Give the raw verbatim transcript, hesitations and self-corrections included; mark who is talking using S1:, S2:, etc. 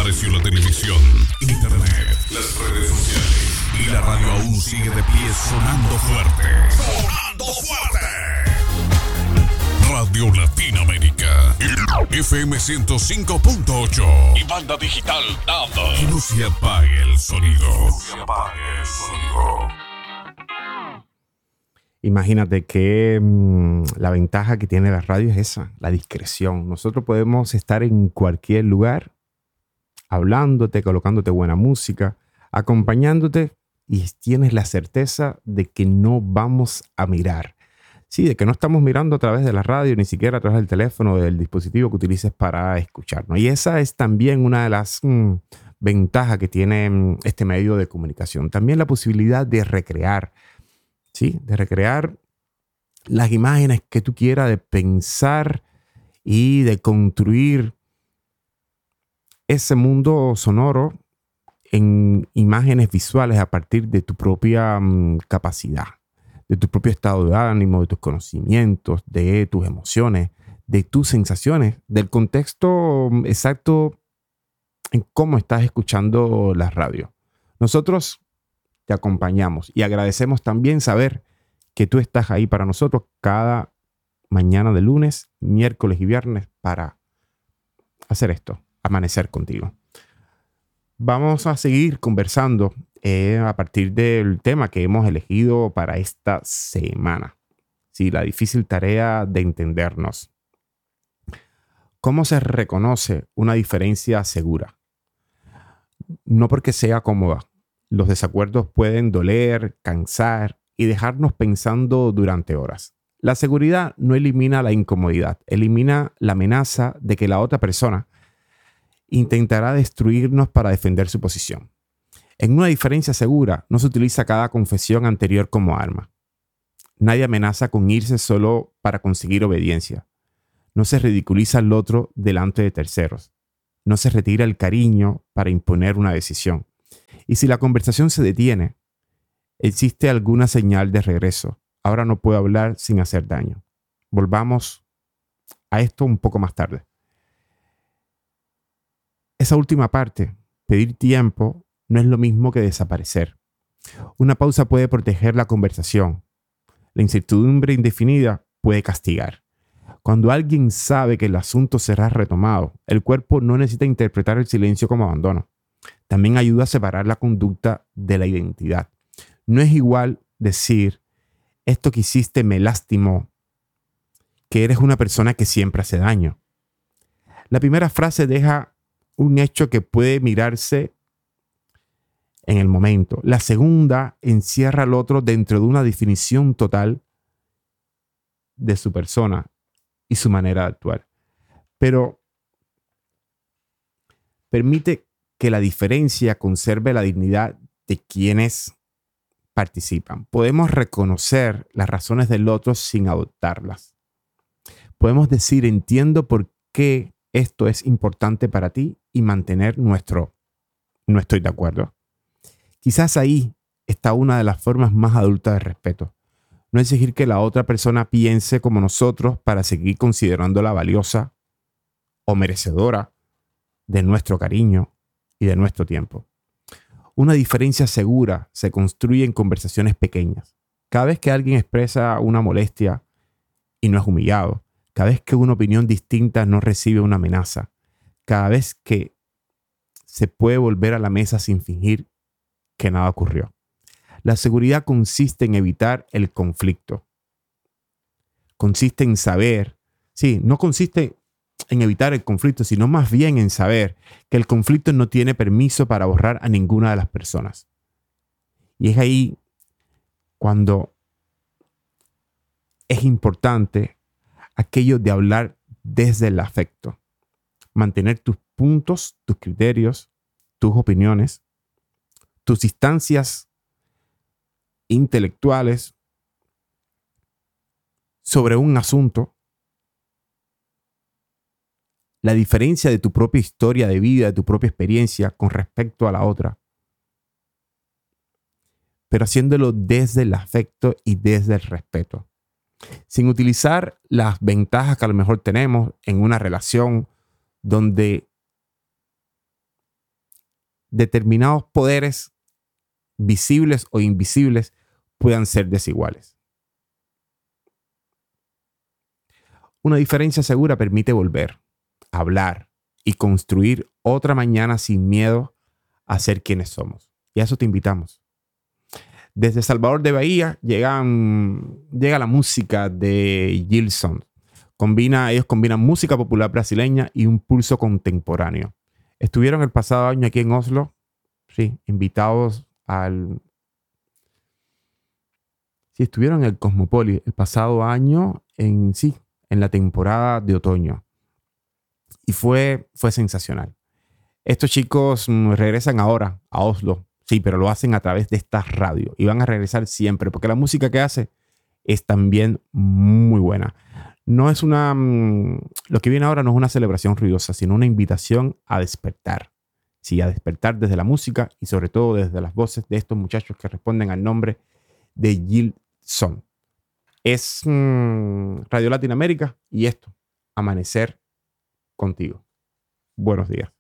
S1: Desapareció la televisión, internet, las redes sociales y la radio aún sigue de pie sonando fuerte. ¡Sonando fuerte! Radio Latinoamérica, F M ciento cinco punto ocho y banda digital nada. Que no se apague el sonido. No se apague el sonido.
S2: Imagínate que mmm, la ventaja que tiene la radio es esa, la discreción. Nosotros podemos estar en cualquier lugar, hablándote, colocándote buena música, acompañándote y tienes la certeza de que no vamos a mirar. Sí, de que no estamos mirando a través de la radio, ni siquiera a través del teléfono o del dispositivo que utilices para escucharnos. Y esa es también una de las mmm, ventajas que tiene mmm, este medio de comunicación. También la posibilidad de recrear, ¿sí? De recrear las imágenes que tú quieras, de pensar y de construir ese mundo sonoro en imágenes visuales a partir de tu propia um, capacidad, de tu propio estado de ánimo, de tus conocimientos, de tus emociones, de tus sensaciones, del contexto exacto en cómo estás escuchando la radio. Nosotros te acompañamos y agradecemos también saber que tú estás ahí para nosotros cada mañana de lunes, miércoles y viernes para hacer esto, amanecer contigo. Vamos a seguir conversando eh, a partir del tema que hemos elegido para esta semana. Sí, la difícil tarea de entendernos. ¿Cómo se reconoce una diferencia segura? No porque sea cómoda. Los desacuerdos pueden doler, cansar y dejarnos pensando durante horas. La seguridad no elimina la incomodidad, elimina la amenaza de que la otra persona intentará destruirnos para defender su posición. En una diferencia segura no se utiliza cada confesión anterior como arma. Nadie amenaza con irse solo para conseguir obediencia. No se ridiculiza al otro delante de terceros. No se retira el cariño para imponer una decisión. Y si la conversación se detiene, existe alguna señal de regreso. Ahora no puedo hablar sin hacer daño. Volvamos a esto un poco más tarde. Esa última parte, pedir tiempo, no es lo mismo que desaparecer. Una pausa puede proteger la conversación. La incertidumbre indefinida puede castigar. Cuando alguien sabe que el asunto será retomado, el cuerpo no necesita interpretar el silencio como abandono. También ayuda a separar la conducta de la identidad. No es igual decir, esto que hiciste me lastimó, que eres una persona que siempre hace daño. La primera frase deja un hecho que puede mirarse en el momento. La segunda encierra al otro dentro de una definición total de su persona y su manera de actuar. Pero permite que la diferencia conserve la dignidad de quienes participan. Podemos reconocer las razones del otro sin adoptarlas. Podemos decir, entiendo por qué esto es importante para ti y mantener nuestro no estoy de acuerdo. Quizás ahí está una de las formas más adultas de respeto. No exigir que la otra persona piense como nosotros para seguir considerándola valiosa o merecedora de nuestro cariño y de nuestro tiempo. Una diferencia segura se construye en conversaciones pequeñas. Cada vez que alguien expresa una molestia y no es humillado, cada vez que una opinión distinta no recibe una amenaza, cada vez que se puede volver a la mesa sin fingir que nada ocurrió. La seguridad consiste en evitar el conflicto. Consiste en saber, sí, no consiste en evitar el conflicto, sino más bien en saber que el conflicto no tiene permiso para borrar a ninguna de las personas. Y es ahí cuando es importante aquello de hablar desde el afecto. Mantener tus puntos, tus criterios, tus opiniones, tus instancias intelectuales sobre un asunto. La diferencia de tu propia historia de vida, de tu propia experiencia con respecto a la otra. Pero haciéndolo desde el afecto y desde el respeto. Sin utilizar las ventajas que a lo mejor tenemos en una relación donde determinados poderes, visibles o invisibles, puedan ser desiguales. Una diferencia segura permite volver, hablar y construir otra mañana sin miedo a ser quienes somos. Y a eso te invitamos. Desde Salvador de Bahía llegan, llega la música de Gilson. Combina, ellos combinan música popular brasileña y un pulso contemporáneo. Estuvieron el pasado año aquí en Oslo, sí, invitados al... Sí, estuvieron en el Cosmopolis el pasado año en sí, en la temporada de otoño. Y fue, fue sensacional. Estos chicos mm, regresan ahora a Oslo. Sí, pero lo hacen a través de esta radio. Y van a regresar siempre, porque la música que hace es también muy buena. No es una... Mmm, lo que viene ahora no es una celebración ruidosa, sino una invitación a despertar. Sí, a despertar desde la música y sobre todo desde las voces de estos muchachos que responden al nombre de Gilson. Es mmm, Radio Latinoamérica y esto, Amanecer Contigo. Buenos días.